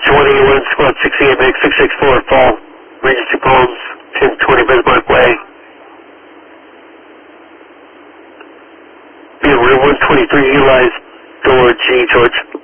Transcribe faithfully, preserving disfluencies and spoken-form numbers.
twenty-one, squad sixty-eight, make six six four, fall. Emergency Palms, ten twenty Bismarck Way. Be one twenty-three, utilize door G, George.